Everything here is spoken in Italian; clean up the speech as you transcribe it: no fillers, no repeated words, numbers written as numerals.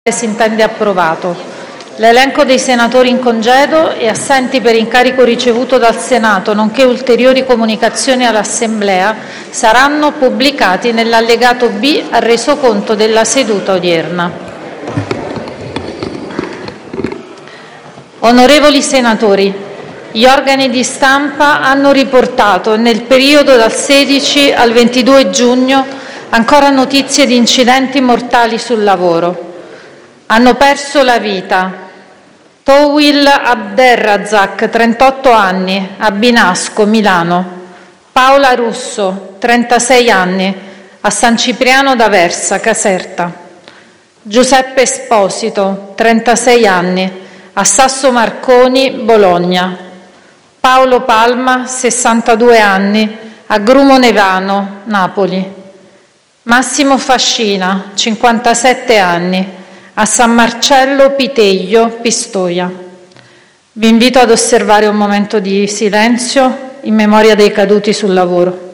Si intende approvato. L'elenco dei senatori in congedo e assenti per incarico ricevuto dal Senato, nonché ulteriori comunicazioni all'Assemblea, saranno pubblicati nell'allegato B al resoconto della seduta odierna. Onorevoli senatori, gli organi di stampa hanno riportato nel periodo dal 16 al 22 giugno ancora notizie di incidenti mortali sul lavoro. Hanno perso la vita Towil Abderrazak, 38 anni, a Binasco, Milano; Paola Russo, 36 anni, a San Cipriano d'Aversa, Caserta; Giuseppe Esposito, 36 anni, a Sasso Marconi, Bologna; Paolo Palma, 62 anni, a Grumo Nevano, Napoli; Massimo Fascina, 57 anni, a San Marcello Piteglio, Pistoia. Vi invito ad osservare un momento di silenzio in memoria dei caduti sul lavoro.